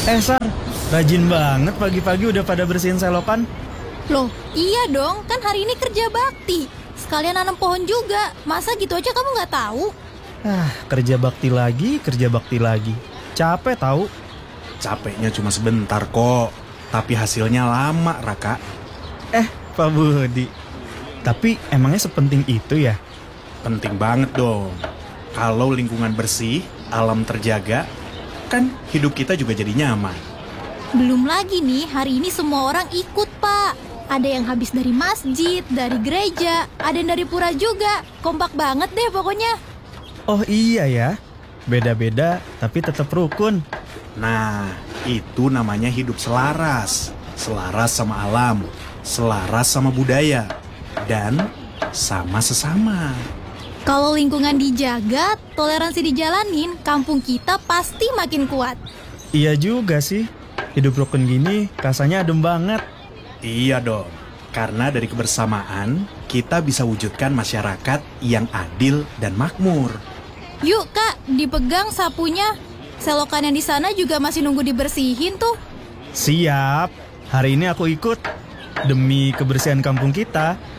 Sar, rajin banget pagi-pagi udah pada bersihin selokan. Loh, iya dong, kan hari ini kerja bakti. Sekalian nanam pohon juga. Masa gitu aja kamu nggak tahu? Kerja bakti lagi. Capek tahu. Capeknya cuma sebentar kok, tapi hasilnya lama, Raka. Pak Budi. Tapi emangnya sepenting itu ya? Penting banget dong. Kalau lingkungan bersih, alam terjaga, kan hidup kita juga jadi nyaman. Belum lagi nih, hari ini semua orang ikut, Pak. Ada yang habis dari masjid, dari gereja, ada yang dari pura juga. Kompak banget deh pokoknya. Oh iya ya, beda-beda tapi tetap rukun. Nah, itu namanya hidup selaras. Selaras sama alam, selaras sama budaya, dan sama sesama. Kalau lingkungan dijaga, toleransi dijalanin, kampung kita pasti makin kuat. Iya juga sih, hidup rukun gini rasanya adem banget. Iya dong, karena dari kebersamaan, kita bisa wujudkan masyarakat yang adil dan makmur. Yuk Kak, dipegang sapunya. Selokan yang di sana juga masih nunggu dibersihin tuh. Siap, hari ini aku ikut. Demi kebersihan kampung kita.